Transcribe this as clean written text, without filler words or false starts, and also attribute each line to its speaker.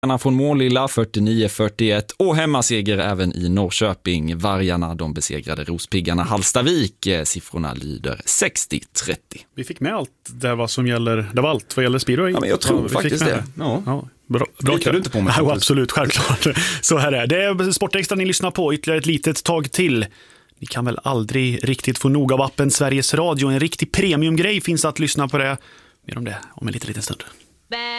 Speaker 1: Från Målilla 49-41 och hemmaseger även i Norrköping. Vargarna de besegrade Rospiggarna Hallstavik. Siffrorna lyder 60-30.
Speaker 2: Vi fick med allt det vad som gäller, det var allt vad gäller speedway.
Speaker 1: Ja, men jag tror faktiskt det. Ja.
Speaker 2: Bra
Speaker 1: du inte på mig?
Speaker 2: Ja, absolut, självklart. Så här är det. Det är Sportextra ni lyssnar på ytterligare ett litet tag till. Ni kan väl aldrig riktigt få nog av appen Sveriges Radio. En riktig premiumgrej finns att lyssna på det. Mer om det om en liten stund.